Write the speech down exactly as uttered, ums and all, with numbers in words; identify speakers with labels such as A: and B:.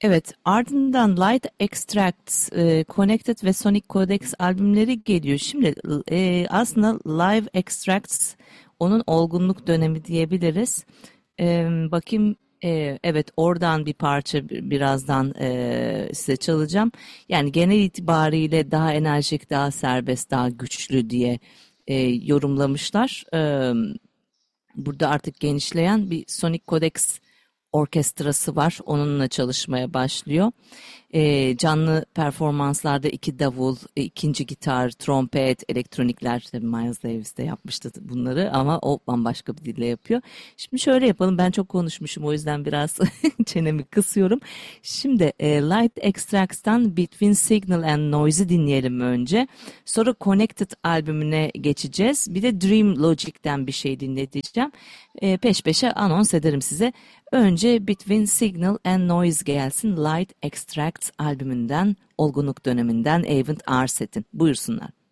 A: Evet, ardından Light Extracts, e, Connected ve Sonic Codex albümleri geliyor. Şimdi e, aslında Live Extracts onun olgunluk dönemi diyebiliriz. E, bakayım, e, evet oradan bir parça bi- birazdan e, size çalacağım. Yani genel itibariyle daha enerjik, daha serbest, daha güçlü diye e, yorumlamışlar. E, burada artık genişleyen bir Sonic Codex orkestrası var. Onunla çalışmaya başlıyor. Ee, canlı performanslarda iki davul, e, ikinci gitar, trompet, elektronikler. Tabii Miles Davis de yapmıştı bunları ama o bambaşka bir dille yapıyor. Şimdi şöyle yapalım. Ben çok konuşmuşum o yüzden biraz çenemi kısıyorum. Şimdi e, Light Extracts'tan Between Signal and Noise'ı dinleyelim önce. Sonra Connected albümüne geçeceğiz. Bir de Dream Logic'ten bir şey dinleteceğim. E, peş peşe anons ederim size. Önce Between Signal and Noise gelsin, Light Extracts albümünden, olgunluk döneminden Avent Arset'in. Buyursunlar.